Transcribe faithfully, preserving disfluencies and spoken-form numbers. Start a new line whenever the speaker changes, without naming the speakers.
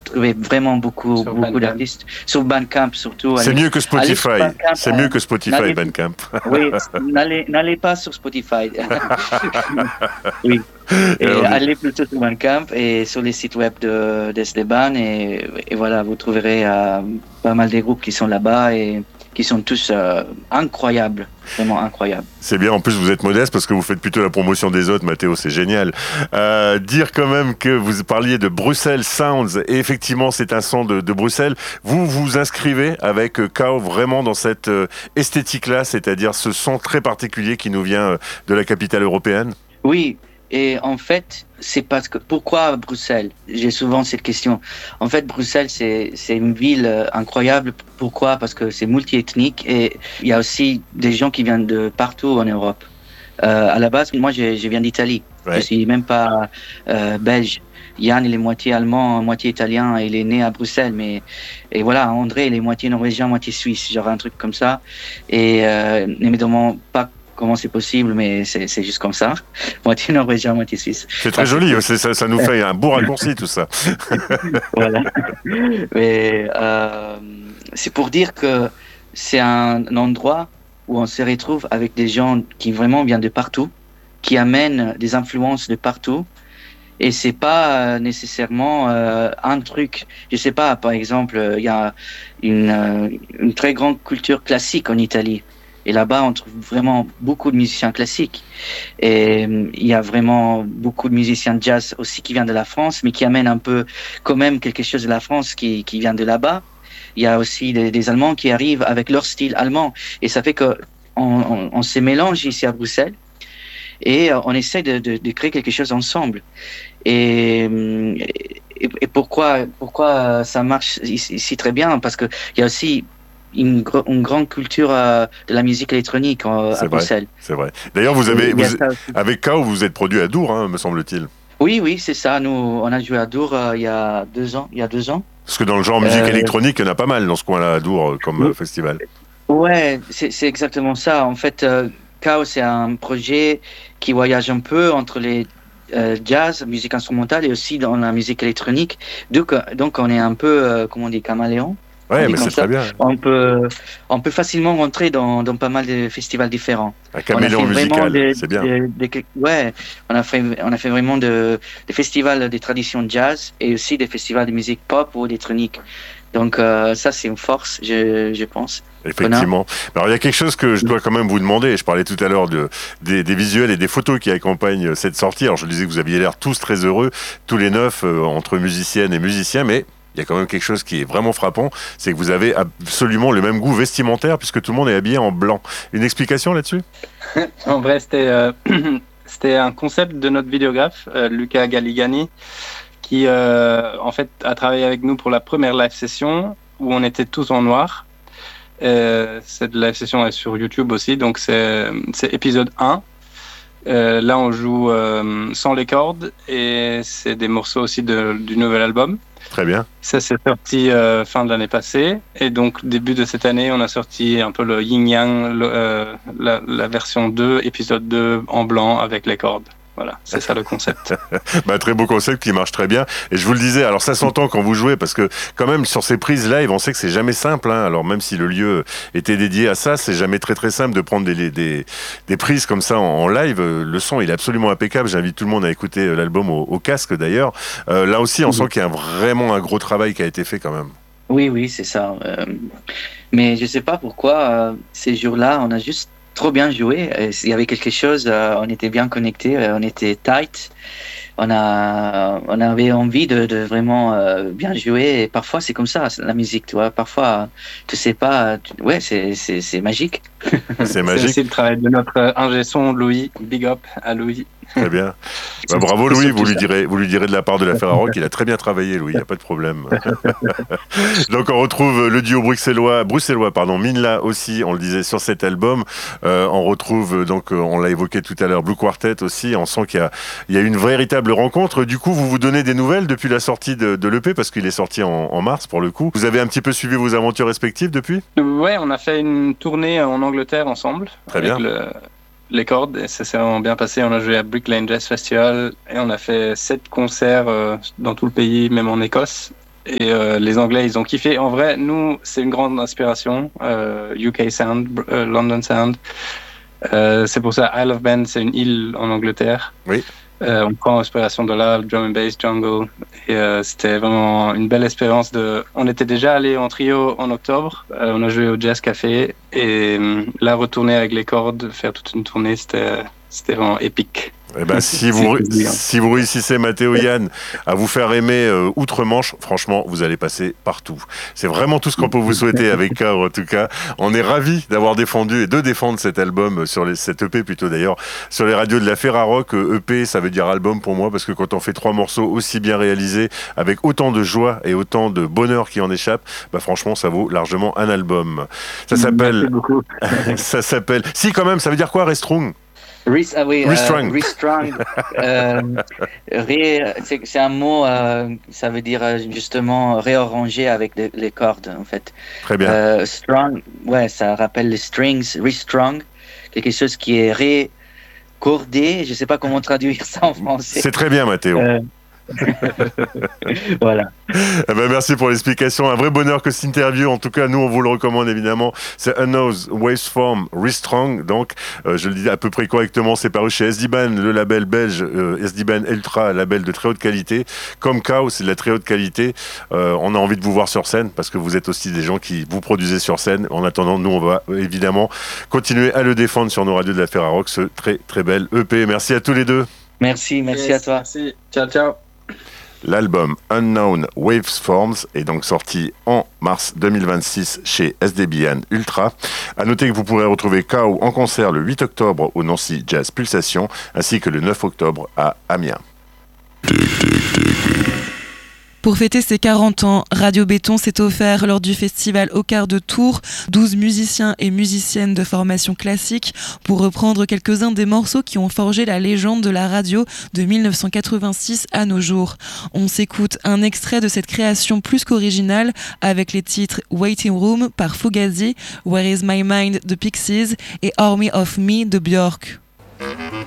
trouver vraiment beaucoup,
Sur
beaucoup
Bandcamp.
d'artistes. Sur Bandcamp surtout.
C'est
allez-
mieux que
allez sur
Spotify.
Bandcamp,
C'est
euh,
mieux que Spotify,
n'allez-
Bandcamp.
Oui, n'allez, n'allez pas sur Spotify. Oui. Et
Alors,
allez plutôt sur Bandcamp et sur les sites web de d'Esteban et, et voilà, vous trouverez euh, pas mal des groupes qui sont là-bas et qui sont tous euh, incroyables, vraiment incroyables.
C'est bien, en plus vous êtes modeste parce que vous faites plutôt la promotion des autres, Mathéo, c'est génial. Euh, dire quand même que vous parliez de Bruxelles Sounds, et effectivement c'est un son de, de Bruxelles. Vous vous inscrivez avec euh, Kao vraiment dans cette euh, esthétique-là, c'est-à-dire ce son très particulier qui nous vient euh, de la capitale européenne?
Oui, et en fait, c'est parce que pourquoi Bruxelles? J'ai souvent cette question. En fait, Bruxelles, c'est c'est une ville euh, incroyable. Pourquoi? Parce que c'est multiethnique et il y a aussi des gens qui viennent de partout en Europe. Euh, à la base, moi, je, je viens d'Italie.
Ouais.
Je suis même pas euh, belge. Yann, il est moitié allemand, moitié italien. Il est né à Bruxelles, mais et voilà, André, il est moitié norvégien, moitié suisse, genre un truc comme ça. Et euh, ne me demande pas comment c'est possible, mais c'est c'est juste comme ça. Moitié norvégien, moitié suisse.
C'est très joli, c'est- ça, ça nous fait un beau raccourci tout ça.
Voilà. Mais euh, c'est pour dire que c'est un endroit où on se retrouve avec des gens qui vraiment viennent de partout, qui amènent des influences de partout. Et c'est pas euh, nécessairement euh, un truc. Je sais pas, par exemple, euh, il y a une, euh, une très grande culture classique en Italie. Et là-bas, on trouve vraiment beaucoup de musiciens classiques. Et euh, il y a vraiment beaucoup de musiciens de jazz aussi qui viennent de la France, mais qui amènent un peu quand même quelque chose de la France qui, qui vient de là-bas. Il y a aussi des, des Allemands qui arrivent avec leur style allemand. Et ça fait que on, on, on se mélange ici à Bruxelles et euh, on essaie de, de, de créer quelque chose ensemble. Et, et, et pourquoi, pourquoi ça marche ici, ici très bien? Parce qu'il y a aussi une, gr- une grande culture euh, de la musique électronique euh,
C'est
à
vrai.
Bruxelles.
C'est vrai. D'ailleurs, vous avez,
Il y a
vous-
ça aussi.
avec Kao, vous vous êtes produit à Dour, hein, me semble-t-il.
Oui, oui, c'est ça. Nous, on a joué à Dour euh, il y a deux ans. Il y a deux ans.
Parce que dans le genre musique
Euh,
électronique, il y en a pas mal dans ce coin-là à Dour, euh, comme
Oui.
euh, festival.
Ouais, c'est c'est exactement ça. En fait, euh, Chaos, c'est un projet qui voyage un peu entre les euh, jazz, musique instrumentale et aussi dans la musique électronique. Donc, euh, donc on est un peu, euh, comment on dit, caméléon. On
Ouais,
dit
mais
comme
c'est
ça.
très bien.
On peut, on peut facilement rentrer dans, dans pas mal de festivals différents.
Un caméléon
On a fait vraiment
musical,
des-
c'est bien.
des- des- ouais, on a fait, on a fait vraiment de, des festivals des traditions de jazz et aussi des festivals de musique pop ou électronique. Donc euh, ça, c'est une force, je, je pense.
Effectivement. Alors il y a quelque chose que je dois quand même vous demander. Je parlais tout à l'heure de, des, des visuels et des photos qui accompagnent cette sortie. Alors je disais que vous aviez l'air tous très heureux, tous les neuf, euh, entre musiciennes et musiciens, mais il y a quand même quelque chose qui est vraiment frappant, c'est que vous avez absolument le même goût vestimentaire puisque tout le monde est habillé en blanc. Une explication là-dessus ?
En vrai, c'était euh, c'était un concept de notre vidéographe, euh, Luca Galligani, qui euh, en fait a travaillé avec nous pour la première live session où on était tous en noir. Euh, cette live session est sur YouTube aussi, donc c'est c'est épisode un. Euh, là, on joue euh, sans les cordes et c'est des morceaux aussi de, du nouvel album.
Très bien.
Ça, c'est sorti euh, fin de l'année passée. Et donc, début de cette année, on a sorti un peu le Yin Yang, le, euh, la, la version deux, épisode deux en blanc avec les cordes. Voilà, c'est ça le concept.
Bah, très beau concept qui marche très bien. Et je vous le disais, alors ça s'entend quand vous jouez, parce que quand même sur ces prises live, on sait que c'est jamais simple. Hein. Alors même si le lieu était dédié à ça, c'est jamais très très simple de prendre des, des, des prises comme ça en, en live. Le son il est absolument impeccable. J'invite tout le monde à écouter l'album au, au casque d'ailleurs. Euh, là aussi, on sent qu'il y a vraiment un gros travail qui a été fait quand même.
Oui, oui, c'est ça. Euh, mais je sais pas pourquoi euh, ces jours-là, on a juste trop bien joué. Il y avait quelque chose, euh, on était bien connectés, euh, on était tight. On a, on avait envie de, de vraiment euh, bien jouer. Et parfois, c'est comme ça, la musique, tu vois. Parfois, tu sais pas, tu... ouais, c'est, c'est, c'est magique.
C'est
C'est
magique.
aussi le travail de notre ingé son, Louis. Big up à Louis.
Très bien. Bah, bravo Louis, vous lui, direz, vous lui direz de la part de la Ferrarock, il a très bien travaillé Louis, il n'y a pas de problème. Donc on retrouve le duo bruxellois, bruxellois pardon, Minla aussi, on le disait sur cet album. Euh, on retrouve, donc on l'a évoqué tout à l'heure, Blue Quartet aussi. On sent qu'il y a, il y a une véritable rencontre. Du coup, vous vous donnez des nouvelles depuis la sortie de, de l'E P, parce qu'il est sorti en, en mars pour le coup. Vous avez un petit peu suivi vos aventures respectives depuis ?
Ouais, on a fait une tournée en Angleterre ensemble.
Très
avec
bien.
Le... les cordes, et ça s'est vraiment bien passé. On a joué à Brick Lane Jazz Festival et on a fait sept concerts euh, dans tout le pays, même en Écosse. et euh, les Anglais, ils ont kiffé. En vrai, nous, c'est une grande inspiration. Euh, U K Sound, euh, London Sound. Euh, c'est pour ça, Isle of Man, c'est une île en Angleterre.
Oui.
Euh, on prend inspiration de là, drum and bass, jungle. Et euh, c'était vraiment une belle expérience. De... On était déjà allé en trio en octobre. Euh, on a joué au Jazz Café. Et euh, là, retourner avec les cordes, faire toute une tournée, c'était, c'était vraiment épique.
Eh ben, si, vous, si vous réussissez, Mathéo, Yann, à vous faire aimer euh, outre-Manche, franchement, vous allez passer partout. C'est vraiment tout ce qu'on peut vous souhaiter avec Cœur, en tout cas. On est ravis d'avoir défendu et de défendre cet album, sur les, cet E P plutôt d'ailleurs, sur les radios de la Ferrarock. E P, ça veut dire album pour moi, parce que quand on fait trois morceaux aussi bien réalisés, avec autant de joie et autant de bonheur qui en échappe, bah franchement, ça vaut largement un album. Ça s'appelle... ça s'appelle... Si, quand même, ça veut dire quoi, Restrung?
Res, ah oui,
Restrung.
Euh, restrung. euh, ré, c'est, c'est un mot, euh, ça veut dire justement réarranger avec de, les cordes, en fait.
Très bien.
Euh, strung, ouais, ça rappelle les strings. Restrung, quelque chose qui est récordé. Je ne sais pas comment traduire ça en français.
C'est très bien, Mathéo. Euh...
Voilà.
Eh ben merci pour l'explication. Un vrai bonheur que cette interview. En tout cas, nous, on vous le recommande évidemment. C'est Unknown's Waveform Restrung. Donc, euh, je le dis à peu près correctement. C'est paru chez S D Ban, le label belge euh, S D Ban Ultra, label de très haute qualité. Comme Cow, c'est de la très haute qualité. Euh, on a envie de vous voir sur scène parce que vous êtes aussi des gens qui vous produisez sur scène. En attendant, nous, on va évidemment continuer à le défendre sur nos radios de la Ferrarock. Ce très très bel E P. Merci à tous les deux.
Merci, merci yes, à toi.
Merci. Ciao, ciao.
L'album Unknown Waveforms est donc sorti en mars deux mille vingt-six chez S D B N Ultra. À noter que vous pourrez retrouver K O en concert le huit octobre au Nancy Jazz Pulsation ainsi que le neuf octobre à Amiens.
Pour fêter ses quarante ans, Radio Béton s'est offert lors du festival Au Quart de Tour douze musiciens et musiciennes de formation classique pour reprendre quelques-uns des morceaux qui ont forgé la légende de la radio de dix-neuf cent quatre-vingt-six à nos jours. On s'écoute un extrait de cette création plus qu'originale avec les titres Waiting Room par Fugazi, Where Is My Mind de Pixies et Army of Me de Björk.